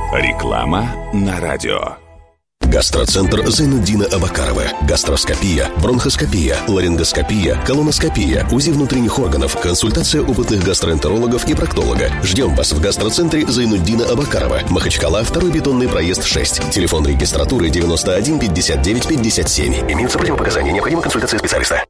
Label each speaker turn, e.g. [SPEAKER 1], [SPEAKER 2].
[SPEAKER 1] Реклама на радио.
[SPEAKER 2] Гастроцентр Зайнуддина Абакарова. Гастроскопия, бронхоскопия, ларингоскопия, колоноскопия, УЗИ внутренних органов, консультация опытных гастроэнтерологов и проктолога. Ждем вас в гастроцентре Зайнуддина Абакарова. Махачкала, 2-й бетонный проезд 6. Телефон регистратуры 91 59 57. Имеются противопоказания. Необходима консультация специалиста.